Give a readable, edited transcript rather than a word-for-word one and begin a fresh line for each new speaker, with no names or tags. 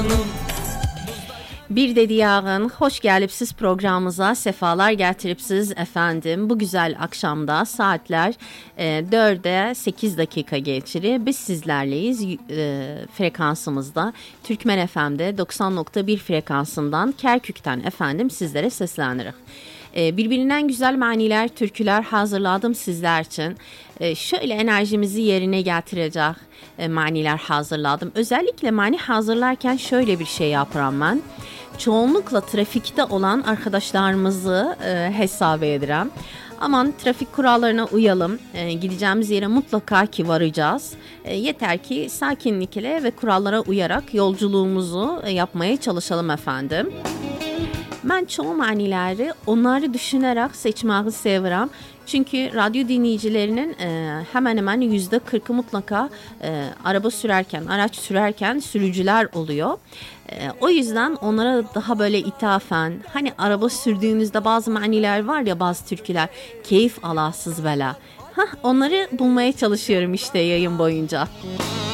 Bir de diyağın, hoş gelipsiz programımıza sefalar getiripsiz efendim. Bu güzel akşamda saatler 4'e 8 dakika geçiri. Biz sizlerleyiz frekansımızda. Türkmen FM'de 90.1 frekansından Kerkük'ten efendim sizlere seslenirik. Birbirinden güzel maniler, türküler hazırladım sizler için. Şöyle enerjimizi yerine getirecek maniler hazırladım. Özellikle mani hazırlarken şöyle bir şey yaparım ben. Çoğunlukla trafikte olan arkadaşlarımızı hesap ederim. Aman trafik kurallarına uyalım. Gideceğimiz yere mutlaka ki varacağız. Yeter ki sakinlikle ve kurallara uyarak yolculuğumuzu yapmaya çalışalım efendim. Ben çoğu manileri onları düşünerek seçmeyi severim. Çünkü radyo dinleyicilerinin hemen hemen %40'ı mutlaka araba sürerken, araç sürerken sürücüler oluyor. O yüzden onlara daha böyle ithafen, hani araba sürdüğünüzde bazı maniler var ya, bazı türküler, keyif alasız bela. Onları bulmaya çalışıyorum işte yayın boyunca.